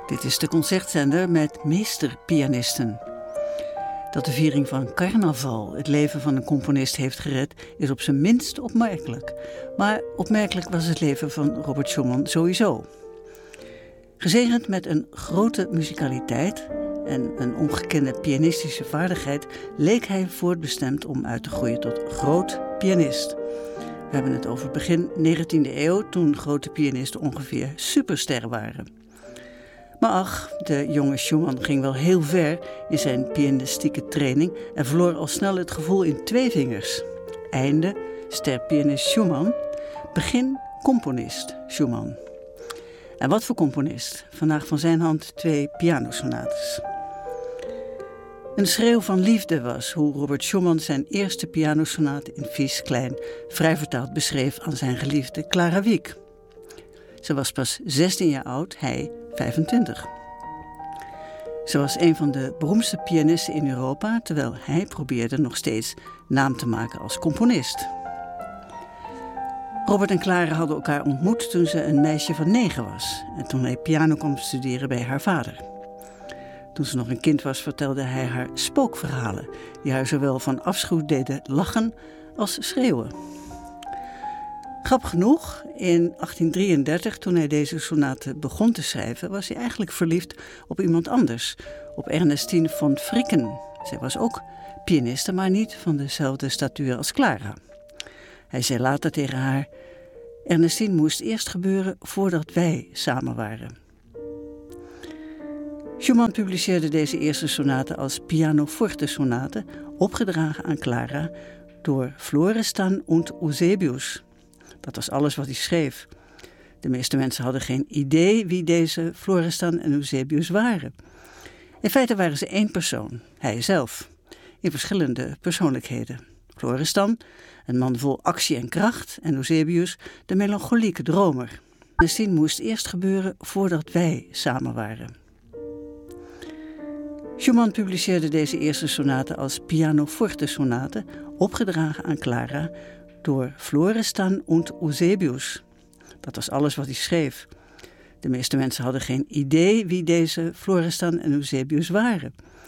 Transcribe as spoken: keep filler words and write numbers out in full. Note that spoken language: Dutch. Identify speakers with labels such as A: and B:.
A: Dit is de concertzender met meesterpianisten. Dat de viering van carnaval het leven van een componist heeft gered, is op zijn minst opmerkelijk. Maar opmerkelijk was het leven van Robert Schumann sowieso. Gezegend met een grote muzikaliteit en een ongekende pianistische vaardigheid, leek hij voortbestemd om uit te groeien tot groot pianist. We hebben het over begin negentiende eeuw, toen grote pianisten ongeveer supersterren waren. Maar ach, de jonge Schumann ging wel heel ver in zijn pianistieke training en verloor al snel het gevoel in twee vingers. Einde sterpianist Schumann, begin componist Schumann. En wat voor componist? Vandaag van zijn hand twee pianosonates. Een schreeuw van liefde was hoe Robert Schumann zijn eerste pianosonate in Vies klein vrij vertaald beschreef aan zijn geliefde Clara Wieck. Ze was pas zestien jaar oud, hij vijfentwintig. Ze was een van de beroemdste pianisten in Europa, terwijl hij probeerde nog steeds naam te maken als componist. Robert en Clara hadden elkaar ontmoet toen ze een meisje van negen was en toen hij piano kwam studeren bij haar vader. Toen ze nog een kind was, vertelde hij haar spookverhalen, die haar zowel van afschuw deden lachen als schreeuwen. Grappig genoeg, in achttien drieëndertig, toen hij deze sonate begon te schrijven, was hij eigenlijk verliefd op iemand anders, op Ernestine von Fricken. Zij was ook pianiste, maar niet van dezelfde statuur als Clara. Hij zei later tegen haar: Ernestine moest eerst gebeuren voordat wij samen waren. Schumann publiceerde deze eerste sonate als pianoforte sonate, opgedragen aan Clara door Florestan und Eusebius. Dat was alles wat hij schreef. De meeste mensen hadden geen idee wie deze Florestan en Eusebius waren. In feite waren ze één persoon, hij zelf, in verschillende persoonlijkheden. Florestan, een man vol actie en kracht, en Eusebius, de melancholieke dromer. Ernestine moest eerst gebeuren voordat wij samen waren. Schumann publiceerde deze eerste sonate als pianoforte sonate, opgedragen aan Clara door Florestan und Eusebius. Dat was alles wat hij schreef. De meeste mensen hadden geen idee wie deze Florestan en Eusebius waren.